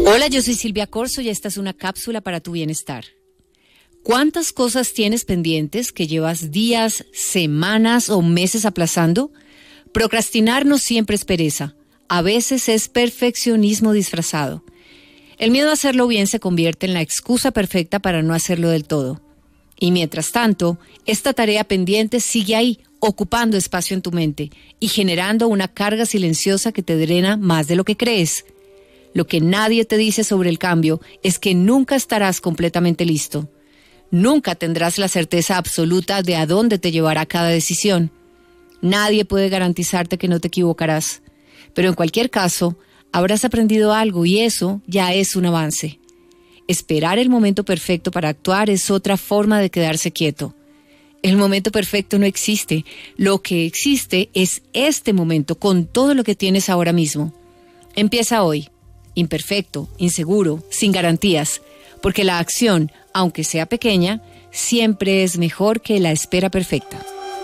Hola, yo soy Silvia Corso y esta es una cápsula para tu bienestar. ¿Cuántas cosas tienes pendientes que llevas días, semanas o meses aplazando? Procrastinar no siempre es pereza, a veces es perfeccionismo disfrazado. El miedo a hacerlo bien se convierte en la excusa perfecta para no hacerlo del todo. Y mientras tanto, esta tarea pendiente sigue ahí, ocupando espacio en tu mente y generando una carga silenciosa que te drena más de lo que crees. Lo que nadie te dice sobre el cambio es que nunca estarás completamente listo. Nunca tendrás la certeza absoluta de a dónde te llevará cada decisión. Nadie puede garantizarte que no te equivocarás. Pero en cualquier caso, habrás aprendido algo y eso ya es un avance. Esperar el momento perfecto para actuar es otra forma de quedarse quieto. El momento perfecto no existe. Lo que existe es este momento con todo lo que tienes ahora mismo. Empieza hoy. Imperfecto, inseguro, sin garantías, porque la acción, aunque sea pequeña, siempre es mejor que la espera perfecta.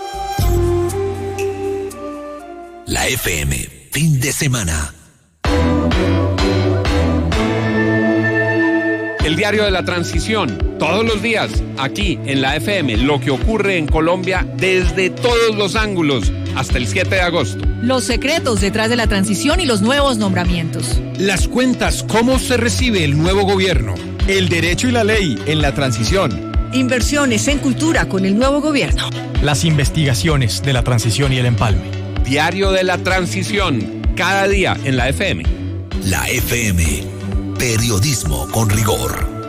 La FM, fin de semana. El diario de la transición, todos los días, aquí en la FM, lo que ocurre en Colombia desde todos los ángulos, hasta el 7 de agosto. Los secretos detrás de la transición y los nuevos nombramientos. Las cuentas, cómo se recibe el nuevo gobierno. El derecho y la ley en la transición. Inversiones en cultura con el nuevo gobierno. Las investigaciones de la transición y el empalme. Diario de la transición, cada día en la FM. La FM, periodismo con rigor.